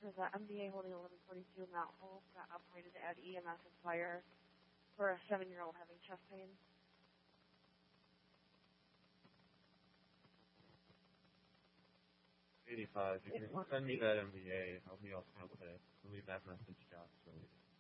There's an MBA holding 1142 Mount Wolf got operated to add EMS and fire for a 7-year-old having chest pain. 85. You can send me that MBA. I'll be all set with it. I'll leave that message, Josh.